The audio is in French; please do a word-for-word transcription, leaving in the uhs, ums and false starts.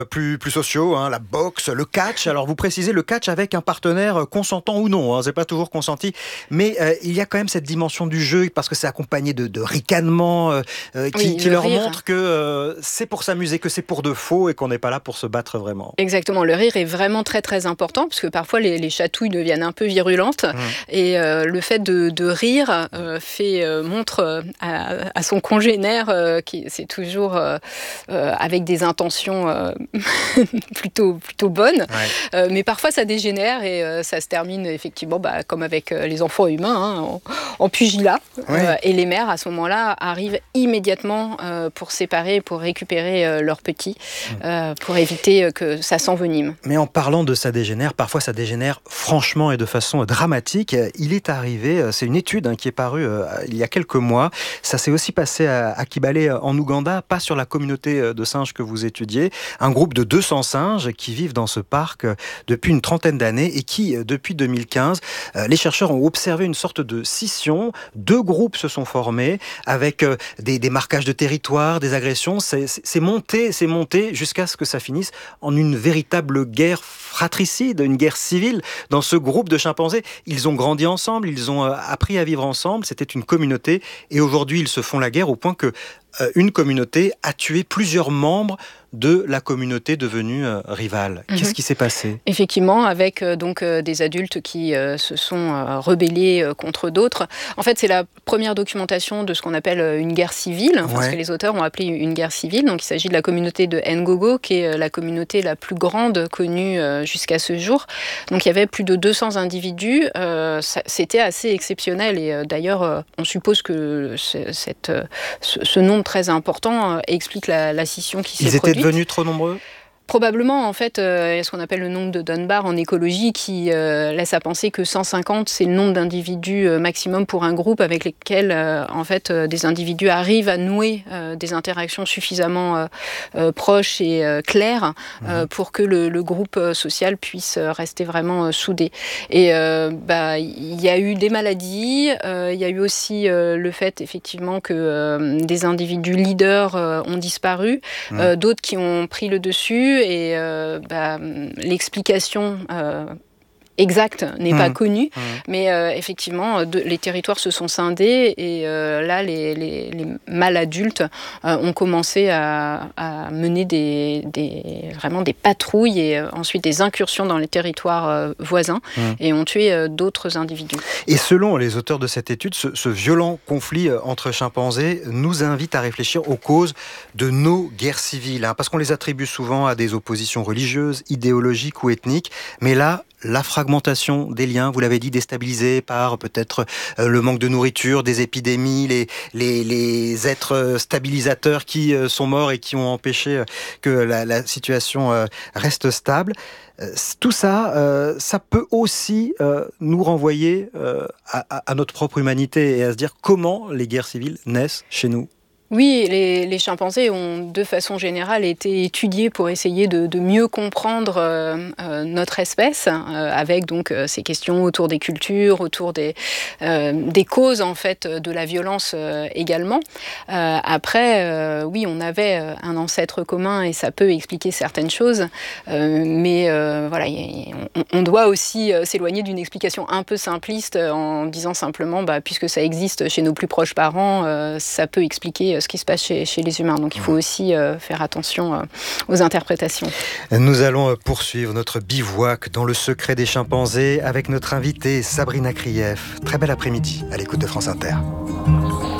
Plus, plus sociaux, hein, la boxe, le catch. Alors vous précisez le catch avec un partenaire consentant ou non, hein, c'est pas toujours consenti, mais euh, il y a quand même cette dimension du jeu parce que c'est accompagné de, de ricanements euh, euh, qui, Oui, qui le leur rire. montrent que euh, c'est pour s'amuser, que c'est pour de faux et qu'on n'est pas là pour se battre vraiment. Exactement, le rire est vraiment très très important parce que parfois les, les chatouilles deviennent un peu virulentes Mmh. et euh, le fait de, de rire euh, fait euh, montre euh, à, à son congénère euh, qui c'est toujours euh, euh, avec des intentions euh, plutôt plutôt bonnes, Ouais. euh, mais parfois ça dégénère et euh, ça se termine effectivement bah, comme avec euh, les enfants humains hein, en, en pugilat. Ouais. Euh, et les mères à ce moment-là arrivent immédiatement euh, pour séparer, pour récupérer euh, leurs petits, euh, pour éviter que ça s'envenime. Mais en parlant de ça dégénère, parfois ça dégénère franchement et de façon dramatique. Il est arrivé, c'est une étude hein, qui est parue euh, il y a quelques mois, ça s'est aussi passé à, à Kibale en Ouganda, pas sur la communauté de singes que vous étudiez, un groupe de deux cents singes qui vivent dans ce parc depuis une trentaine d'années et qui, depuis deux mille quinze, euh, les chercheurs ont observé une sorte de scission, deux groupes se sont formés avec euh, des, des marquages de territoire, des agressions, c'est, c'est monté, c'est monté jusqu'à ce que ça finisse en une véritable guerre fratricide, une guerre civile dans ce groupe de chimpanzés. Ils ont grandi ensemble, ils ont appris à vivre ensemble, c'était une communauté et aujourd'hui ils se font la guerre au point que euh, une communauté a tué plusieurs membres de la communauté devenue euh, rivale. Mmh. Qu'est-ce qui s'est passé ? Effectivement, avec euh, donc euh, des adultes qui euh, se sont euh, rebellés euh, contre d'autres. En fait, c'est la première documentation de ce qu'on appelle euh, une guerre civile, enfin, ouais. Ce que les auteurs ont appelé une guerre civile. Donc, il s'agit de la communauté de Ngogo, qui est euh, la communauté la plus grande connue euh, jusqu'à ce jour. Donc, il y avait plus de deux cents individus. Euh, ça, c'était assez exceptionnel et euh, d'ailleurs, euh, on suppose que ce, cette, euh, ce, ce nombre très important euh, explique la, la scission qui s'est Ils produite. Étaient devenus trop nombreux ? Probablement, en fait, euh, il y a ce qu'on appelle le nombre de Dunbar en écologie qui euh, laisse à penser que cent cinquante, c'est le nombre d'individus euh, maximum pour un groupe avec lesquels, euh, en fait, euh, des individus arrivent à nouer euh, des interactions suffisamment euh, euh, proches et euh, claires euh, mmh. pour que le, le groupe social puisse rester vraiment euh, soudé. Et euh, bah, il y a eu des maladies, euh, il y a eu aussi euh, le fait, effectivement, que euh, des individus leaders euh, ont disparu, mmh. euh, d'autres qui ont pris le dessus. Et euh, bah, l'explication euh, exacte n'est mmh. pas connue, mmh. mais euh, effectivement, de, les territoires se sont scindés et euh, là, les, les, les mâles adultes euh, ont commencé à, à mener des, des, vraiment des patrouilles et euh, ensuite des incursions dans les territoires euh, voisins mmh. et ont tué euh, d'autres individus. Et selon les auteurs de cette étude, ce, ce violent conflit entre chimpanzés nous invite à réfléchir aux causes de nos guerres civiles, hein, parce qu'on les attribue souvent à des oppositions religieuses, idéologiques ou ethniques, mais là, la fragmentation des liens, vous l'avez dit, déstabilisée par peut-être euh, le manque de nourriture, des épidémies, les, les, les êtres stabilisateurs qui euh, sont morts et qui ont empêché euh, que la, la situation euh, reste stable. Euh, tout ça, euh, ça peut aussi euh, nous renvoyer euh, à, à notre propre humanité et à se dire comment les guerres civiles naissent chez nous. Oui, les, les chimpanzés ont de façon générale été étudiés pour essayer de, de mieux comprendre euh, euh, notre espèce, euh, avec donc euh, ces questions autour des cultures, autour des, euh, des causes en fait de la violence euh, également. Euh, après, euh, oui, on avait un ancêtre commun et ça peut expliquer certaines choses, euh, mais euh, voilà, y y on, on doit aussi euh, s'éloigner d'une explication un peu simpliste en disant simplement, bah, puisque ça existe chez nos plus proches parents, euh, ça peut expliquer ce qui se passe chez, chez les humains. Donc il faut aussi euh, faire attention euh, aux interprétations. Nous allons poursuivre notre bivouac dans le secret des chimpanzés avec notre invitée Sabrina Krief. Très bel après-midi à l'écoute de France Inter.